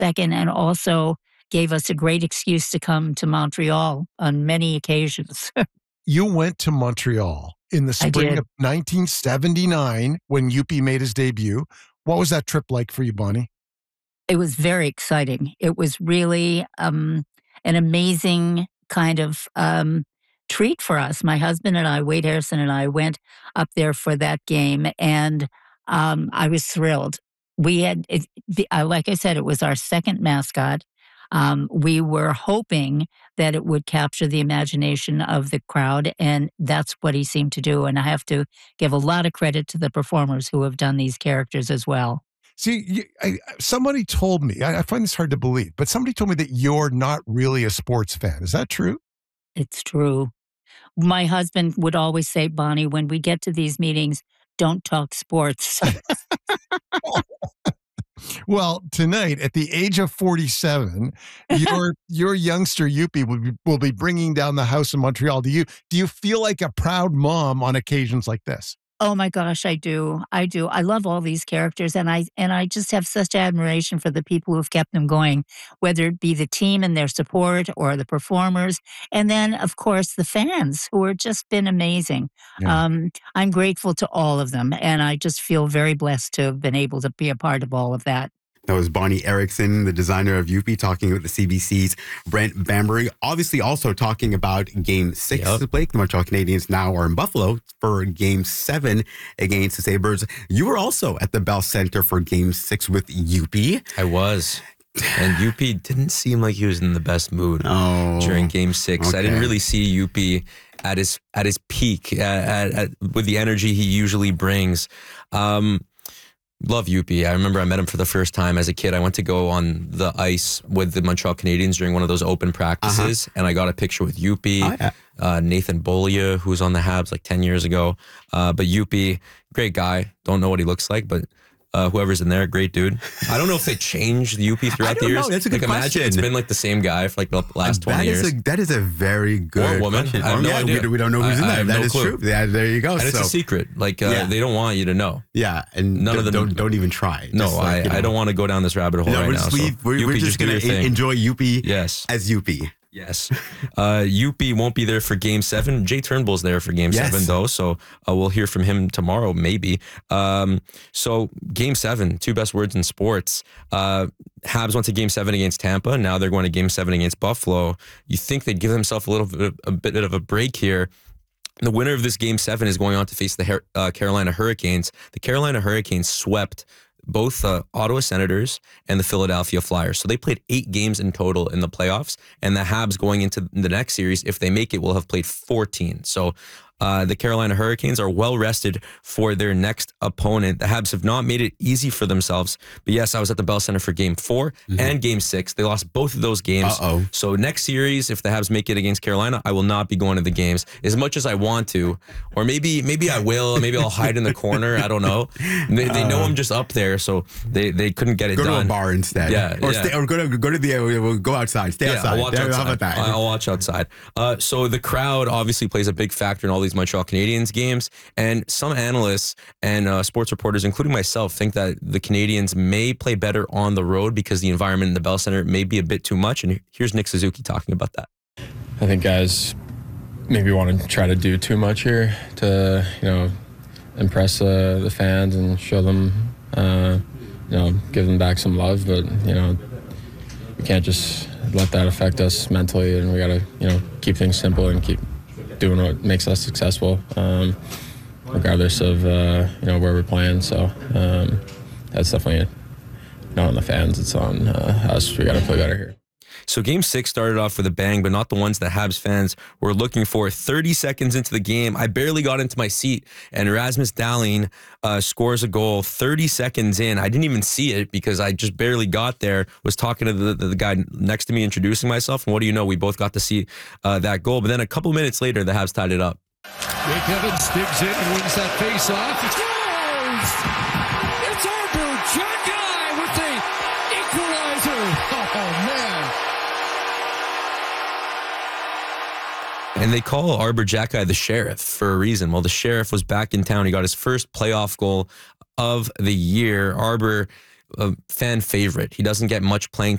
second, and also gave us a great excuse to come to Montreal on many occasions. You went to Montreal in the spring of 1979 when Youppi made his debut. What was that trip like for you, Bonnie? It was very exciting. It was really an amazing kind of treat for us. My husband and I, Wade Harrison and I, went up there for that game, and I was thrilled. We had, like I said, it was our second mascot. We were hoping that it would capture the imagination of the crowd, and that's what he seemed to do. And I have to give a lot of credit to the performers who have done these characters as well. See, somebody told me, I find this hard to believe, but somebody told me that you're not really a sports fan. Is that true? It's true. My husband would always say, Bonnie, when we get to these meetings, don't talk sports. Well, tonight, at the age of 47, your youngster Youppi will be bringing down the house in Montreal. Do you feel like a proud mom on occasions like this? Oh my gosh, I do. I do. I love all these characters, and I just have such admiration for the people who've kept them going, whether it be the team and their support or the performers, and then of course the fans who have just been amazing. Yeah. I'm grateful to all of them, and I just feel very blessed to have been able to be a part of all of that. That was Bonnie Erickson, the designer of Youppi, talking with the CBC's Brent Bambury. Obviously also talking about Game 6 to play. The Montreal Canadiens now are in Buffalo for Game 7 against the Sabres. You were also at the Bell Center for Game 6 with Youppi. I was. And Youppi didn't seem like he was in the best mood during Game 6. Okay. I didn't really see Youppi at his peak, with the energy he usually brings. Love Youppi. I remember I met him for the first time as a kid. I went to go on the ice with the Montreal Canadiens during one of those open practices, and I got a picture with Youppi, Nathan Beaulieu, who was on the Habs like 10 years ago. But Youppi, great guy. Don't know what he looks like, but whoever's in there, great dude. I don't know if they changed the Youppi throughout the years. That's a good question. Imagine it's been like the same guy for like the last 20 years. That is a very good Or woman. question. I have no idea. We don't know who's in there. That is true. Yeah, there you go. And it's a secret. Like they don't want you to know. Yeah, and none of them don't even try. No, I don't want to go down this rabbit hole right now. We're just going to enjoy Youppi as Youppi. Yes. Youppi won't be there for Game 7. Jay Turnbull's there for Game 7, though, so we'll hear from him tomorrow, maybe. So Game 7, two best words in sports. Habs went to Game 7 against Tampa. Now they're going to Game 7 against Buffalo. You think they'd give themselves a bit of a break here. The winner of this Game 7 is going on to face the Carolina Hurricanes. The Carolina Hurricanes swept both the Ottawa Senators and the Philadelphia Flyers. So they played 8 games in total in the playoffs, and the Habs going into the next series, if they make it, will have played 14. So the Carolina Hurricanes are well rested for their next opponent. The Habs have not made it easy for themselves. But yes, I was at the Bell Center for Game 4 and Game 6. They lost both of those games. So next series, if the Habs make it against Carolina, I will not be going to the games as much as I want to. Or maybe I will. Maybe I'll hide in the corner. I don't know. They know I'm just up there, so they couldn't get it done. Go to a bar instead. Yeah. Or go to the go outside. Stay outside. I'll watch outside. How about that? I'll watch outside. So the crowd obviously plays a big factor in all these Montreal Canadiens games, and some analysts and sports reporters, including myself, think that the Canadiens may play better on the road because the environment in the Bell Center may be a bit too much. And here's Nick Suzuki talking about that. I think guys maybe want to try to do too much here to, impress the fans and show them, give them back some love. But, we can't just let that affect us mentally, and we got to, keep things simple and keep doing what makes us successful, regardless of, where we're playing. So that's definitely not on the fans. It's on us. We got to play better here. So Game 6 started off with a bang, but not the ones that Habs fans were looking for. 30 seconds into the game, I barely got into my seat, and Rasmus Dahlin scores a goal 30 seconds in. I didn't even see it because I just barely got there, was talking to the guy next to me, introducing myself, and what do you know, we both got to see that goal. But then a couple minutes later, the Habs tied it up. Jake Evans digs in and wins that face-off. It's Arber Xhekaj with the equalizer. Oh, man. And they call Arber Xhekaj the Sheriff for a reason. Well, the Sheriff was back in town. He got his first playoff goal of the year. Arber, a fan favorite. He doesn't get much playing